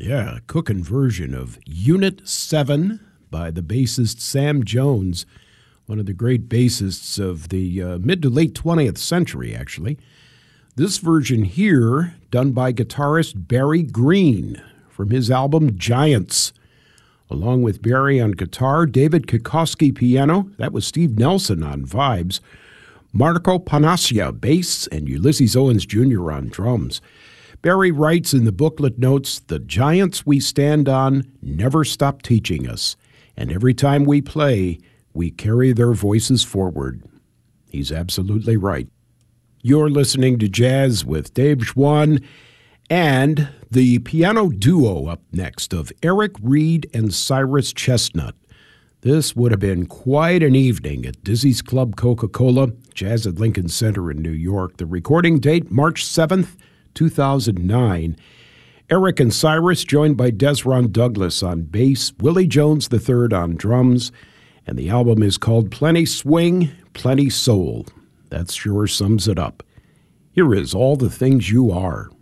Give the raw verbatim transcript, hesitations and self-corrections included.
Yeah, a cooking version of Unit seven by the bassist Sam Jones, one of the great bassists of the uh, mid to late twentieth century, actually. This version here, done by guitarist Barry Green from his album Giants. Along with Barry on guitar, David Kokoski piano, that was Steve Nelson on vibes, Marco Panaccia bass, and Ulysses Owens Junior on drums. Barry writes in the booklet notes, "The giants we stand on never stop teaching us, and every time we play, we carry their voices forward." He's absolutely right. You're listening to Jazz with Dave Schwann, and the piano duo up next of Eric Reed and Cyrus Chestnut. This would have been quite an evening at Dizzy's Club Coca-Cola, Jazz at Lincoln Center in New York. The recording date, March seventh, two thousand nine. Eric and Cyrus joined by Desron Douglas on bass, Willie Jones the third on drums, and the album is called Plenty Swing, Plenty Soul. That sure sums it up. Here is All the Things You Are.